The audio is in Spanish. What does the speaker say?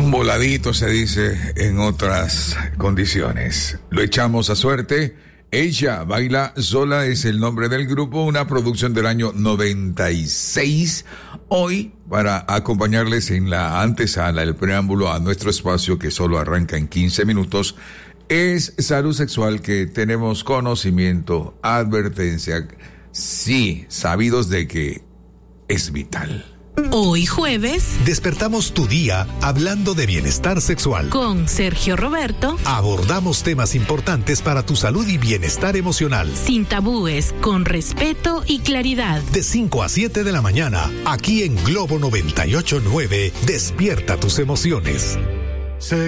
Un voladito se dice en otras condiciones. Lo echamos a suerte. Ella baila sola es el nombre del grupo, una producción del año 96. Hoy, para acompañarles en la antesala, el preámbulo a nuestro espacio que solo arranca en 15 minutos, es salud sexual, que tenemos conocimiento, advertencia, sí, sabidos de que es vital. Hoy jueves despertamos tu día hablando de bienestar sexual. Con Sergio Roberto abordamos temas importantes para tu salud y bienestar emocional. Sin tabúes, con respeto y claridad. De 5 a 7 de la mañana, aquí en Globo 98.9, despierta tus emociones.